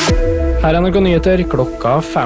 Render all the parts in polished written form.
Her NRK Nyheter klokka 5.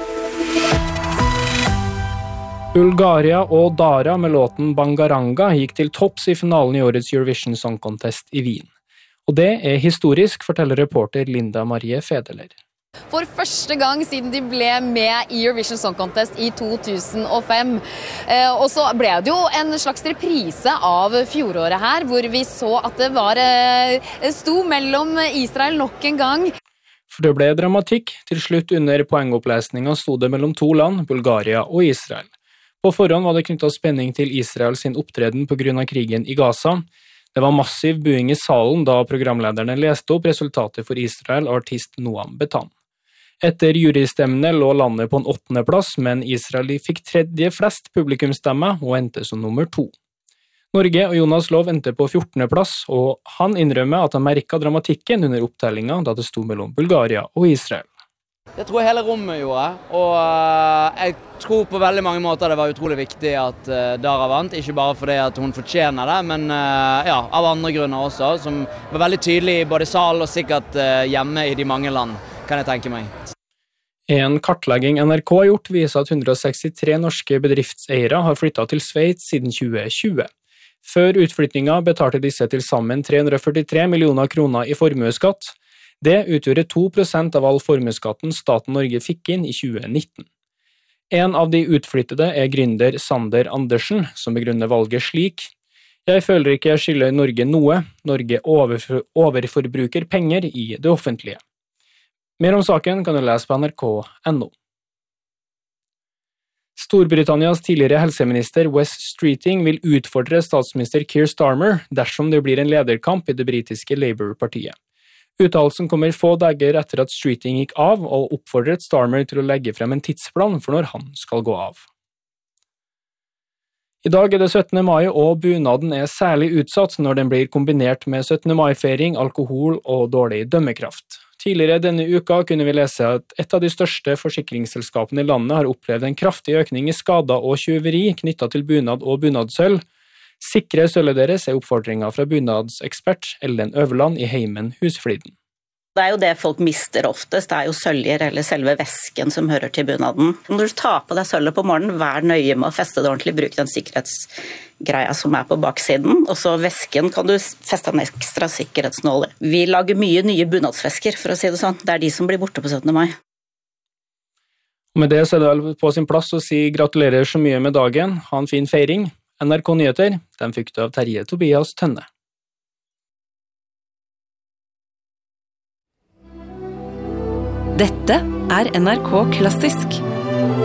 Bulgaria og Dara med låten Bangaranga gikk til topps i finalen i årets Eurovision Song Contest i Wien. Og det er historisk, forteller reporter Linda Marie Fedeler. For første gang siden de ble med i Eurovision Song Contest i 2005. Og så ble det jo en slags reprise av fjoråret her, hvor vi så at det sto mellom Israel nok en gang. For det ble dramatikk. Til slutt under poengopplesningen sto det mellom to land, Bulgaria og Israel. På forhånd var det knyttet spenning til Israel sin opptreden på grunn av krigen i Gaza. Det var massiv buing i salen da programlederne leste opp resultatet for Israel og artist Noam Betan. Etter jurystemmene lå landet på en 8. plass, men Israel fikk tredje flest publikumsstemmer og endte som nummer 2. Norge og Jonas Lov endte på 14. plass, og han innrømmer at han merket dramatikken under opptellingen da det sto mellom Bulgaria og Israel. Det tror jeg hele rommet gjorde, og jeg tror på veldig mange måter det var utrolig viktig at Dara vant, ikke bare fordi at hun fortjener det, men av andre grunner også, som var veldig tydelig i både sal og sikkert hjemme i de mange land, kan jeg tenke meg. En kartlegging NRK har gjort viser at 163 norske bedriftseiere har flyttet til Sveits siden 2020. Før utflytningen betalte disse til sammen 343 millioner kroner i formueskatt. Det utgjorde 2% av all formueskatten staten Norge fikk inn i 2019. En av de utflyttede er gründer Sander Andersen, som begrunner valget slik: «Jeg føler ikke jeg skylder Norge noe. Norge overforbruker penger i det offentlige.» Mer om saken kan du lese på nrk.no. Storbritannias tidligere helseminister Wes Streeting vil utfordre statsminister Keir Starmer dersom det blir en lederkamp i det britiske Labour-partiet. Uttalelsen kommer få dager etter at Streeting gikk av og oppfordret Starmer til å legge frem en tidsplan for når han skal gå av. I dag er det 17. mai, og bunaden er særlig utsatt når den blir kombinert med 17. mai-feiring, alkohol og dårlig dømmekraft. Tidligere denne uka kunne vi lese at et av de største forsikringsselskapene i landet har opplevd en kraftig økning i skader og tjuveri knyttet til bunad og bunadssølv. Sikre sølvet deres er oppfordringen fra bunadsekspert Ellen Øverland i Heimen Husfliden. Det er jo det folk mister oftest, det er jo søljer eller selve vesken som hører til bunaden. Når du tar på deg sølvet på morgenen, vær nøye med å feste det ordentlig, bruk den sikkerhetsgreia som er på baksiden, og så vesken kan du feste en ekstra sikkerhetsnål. Vi lager mye nye bunadsvesker, for å si det sånn. Det er de som blir borte på 17. mai. Og med det så er det vel på sin plass å si gratulerer så mye med dagen, ha en fin feiring. NRK Nyheter, den fikk du av Terje Tobias Tønne. Dette er NRK Klassisk.